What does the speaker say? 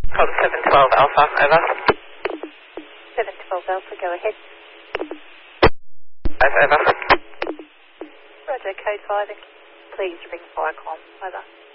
Code 712 Alpha, over. 712 Alpha, go ahead. Over. Roger, code 5, please ring Viacom, over.